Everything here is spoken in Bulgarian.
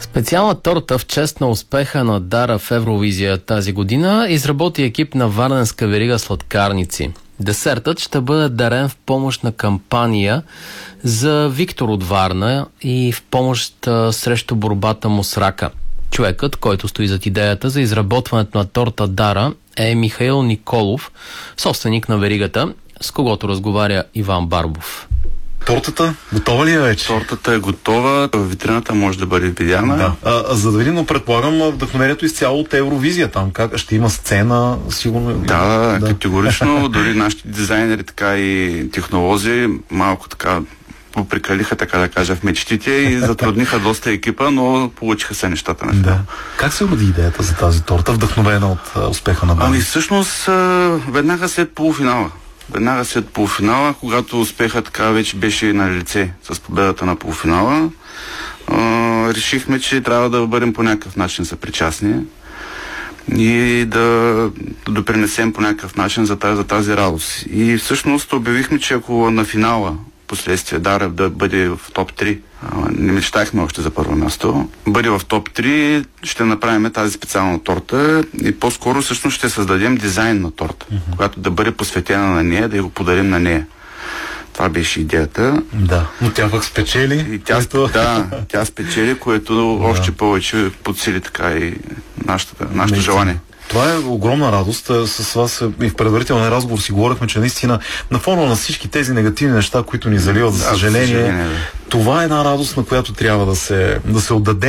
Специална торта в чест на успеха на Дара в Евровизия тази година изработи екип на варненска верига сладкарници. Десертът ще бъде дарен в помощ на кампания за Виктор от Варна и в помощ срещу борбата му с рака. Човекът, който стои зад идеята за изработването на торта Дара, е Михаил Николов, собственик на веригата, с когото разговаря Иван Барбов. Тортата готова ли е вече? Тортата е готова, в витрината може да бъде видяна. Да. За да видим, но предполагам вдъхновението изцяло от Евровизия. Там как ще има сцена, сигурно. Да, категорично. Дори нашите дизайнери, така и технолози, малко така поприкалиха, така да кажа, в мечтите и затрудниха доста екипа, но получиха се нещата на финал. Как се роди идеята за тази торта, вдъхновена от успеха на Дара? Всъщност, веднага след полуфинала, когато успеха така вече беше на лице с победата на полуфинала, решихме, че трябва да бъдем по някакъв начин съпричастни и да допринесем по някакъв начин за тази радост. И всъщност обявихме, че ако на финала последствие Дара да бъде в топ 3, не мечтахме още за първо място, бъде в топ 3, ще направим тази специална торта и по-скоро всъщност ще създадем дизайн на торта, която да бъде посветена на нея, да я го подарим на нея. Това беше идеята. Да, но тя пък спечели. И тя спечели, което още повече подсили така и нашето желание. Това е огромна радост. С вас и в предварителен разговор си говорихме, че наистина на фона на всички тези негативни неща, които ни заливат, за съжаление, това е една радост, на която трябва да се отдаде.